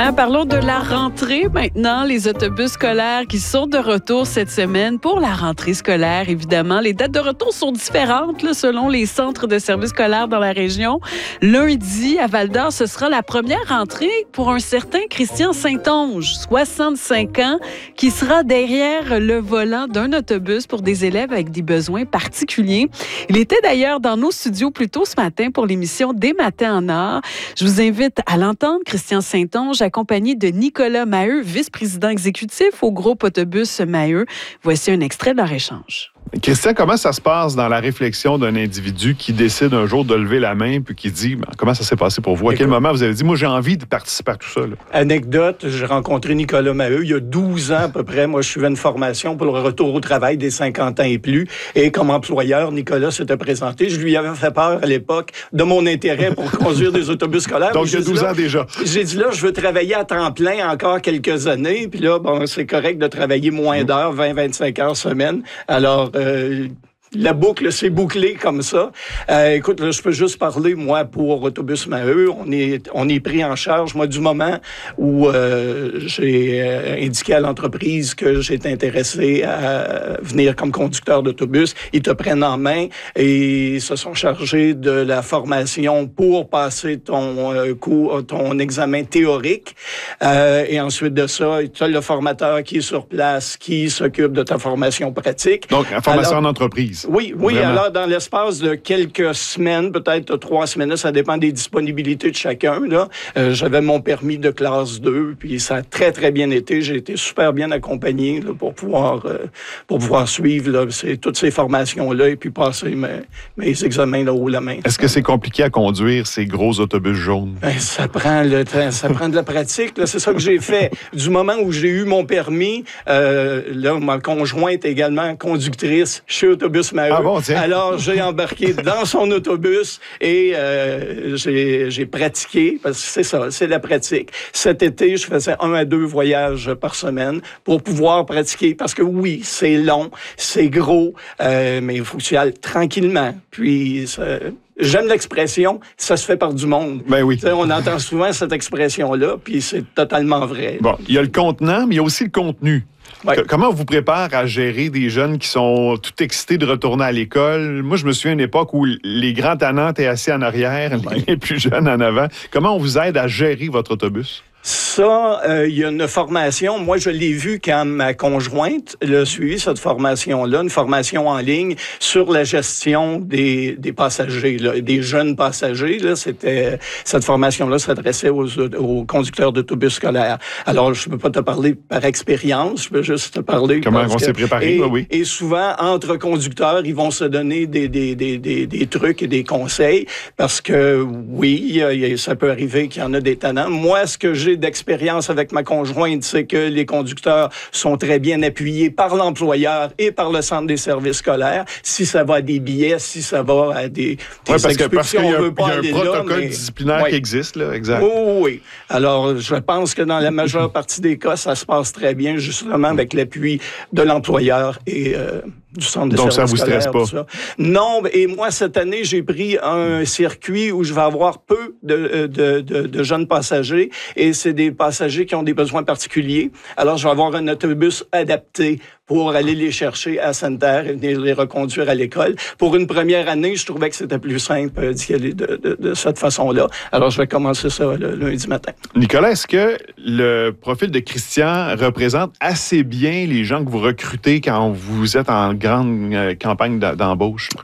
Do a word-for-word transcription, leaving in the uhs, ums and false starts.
Hein, parlons de la rentrée maintenant. Les autobus scolaires qui sont de retour cette semaine pour la rentrée scolaire, évidemment. Les dates de retour sont différentes là, selon les centres de services scolaires dans la région. Lundi, à Val-d'Or, ce sera la première rentrée pour un certain Christian Saint-Onge, soixante-cinq ans, qui sera derrière le volant d'un autobus pour des élèves avec des besoins particuliers. Il était d'ailleurs dans nos studios plus tôt ce matin pour l'émission Des matins en or. Je vous invite à l'entendre, Christian Saint-Onge, accompagné de Nicolas Maheu, vice-président exécutif au groupe Autobus Maheu. Voici un extrait de leur échange. Christian, comment ça se passe dans la réflexion d'un individu qui décide un jour de lever la main puis qui dit ben, comment ça s'est passé pour vous? À quel moment vous avez dit, moi, j'ai envie de participer à tout ça? Là? Anecdote, j'ai rencontré Nicolas Maheu il y a douze ans à peu près. Moi, je suivais une formation pour le retour au travail des cinquante ans et plus. Et comme employeur, Nicolas s'était présenté. Je lui avais fait peur à l'époque de mon intérêt pour conduire des autobus scolaires. Donc, il y a douze là, ans déjà. J'ai dit là, je veux travailler à temps plein encore quelques années. Puis là, bon, c'est correct de travailler moins d'heures, vingt à vingt-cinq heures semaine. Alors, euh, la boucle s'est bouclée comme ça. Euh, écoute, là, je peux juste parler, moi, pour Autobus Maheu. On est, on est pris en charge, moi, du moment où euh, j'ai euh, indiqué à l'entreprise que j'étais intéressé à venir comme conducteur d'autobus. Ils te prennent en main et ils se sont chargés de la formation pour passer ton, euh, cours, ton examen théorique. Euh, et ensuite de ça, tu as le formateur qui est sur place, qui s'occupe de ta formation pratique. Donc, la formation Alors, en entreprise. Oui, oui. Vraiment. Alors, dans l'espace de quelques semaines, peut-être trois semaines, ça dépend des disponibilités de chacun, là, euh, j'avais mon permis de classe deux, puis ça a très, très bien été. J'ai été super bien accompagné là, pour pouvoir euh, pour pouvoir suivre là, ces, toutes ces formations-là et puis passer mes, mes examens là, haut la main. Est-ce que c'est compliqué à conduire ces gros autobus jaunes? Ben, ça prend le temps, ça prend de la pratique. Là. C'est ça que j'ai fait. Du moment où j'ai eu mon permis, euh, là, ma conjointe est également conductrice chez Autobus Maheu. Ah bon, tiens. Alors, j'ai embarqué dans son autobus et euh, j'ai, j'ai pratiqué, parce que c'est ça, c'est la pratique. Cet été, je faisais un à deux voyages par semaine pour pouvoir pratiquer, parce que oui, c'est long, c'est gros, euh, mais il faut que tu y ailles tranquillement. Puis, ça, j'aime l'expression « ça se fait par du monde ». Ben oui. T'sais, on entend souvent cette expression-là, puis c'est totalement vrai. Bon, il y a le contenant, mais il y a aussi le contenu. Ouais. Que- Comment on vous prépare à gérer des jeunes qui sont tout excités de retourner à l'école? Moi, je me souviens d'une époque où les grands tannants étaient assis en arrière, Ouais. les plus jeunes en avant. Comment on vous aide à gérer votre autobus? Ça, il euh, y a une formation. Moi, je l'ai vu quand ma conjointe a suivi cette formation-là, une formation en ligne sur la gestion des, des passagers, là, des jeunes passagers. Là, c'était cette formation-là s'adressait aux, aux conducteurs d'autobus scolaires. Alors, je ne peux pas te parler par expérience, je peux juste te parler. Comment on que, s'est préparé, et, là, oui. Et souvent, entre conducteurs, ils vont se donner des, des, des, des, des trucs et des conseils parce que, oui, y a, ça peut arriver qu'il y en a des tannants. Moi, ce que j'ai d'expérience avec ma conjointe, c'est que les conducteurs sont très bien appuyés par l'employeur et par le centre des services scolaires. Si ça va à des billets, si ça va à des, des Oui, parce que parce qu'il y a, on veut pas il y a un aller protocole là, mais, disciplinaire ouais. qui existe, là, exact. Oui, oui, oui. Alors, je pense que dans la majeure partie des cas, ça se passe très bien, justement avec l'appui de l'employeur et euh, du centre de Donc, services ça vous stresse scolaires, pas? tout ça. Non, et moi, cette année, j'ai pris un circuit où je vais avoir peu de, de, de, de jeunes passagers et c'est des passagers qui ont des besoins particuliers. Alors, je vais avoir un autobus adapté pour aller les chercher à Sainte-Terre et venir les reconduire à l'école. Pour une première année, je trouvais que c'était plus simple d'y aller de, de, de cette façon-là. Alors, je vais commencer ça le lundi matin. Nicolas, est-ce que le profil de Christian représente assez bien les gens que vous recrutez quand vous êtes en grande euh, campagne d'embauche?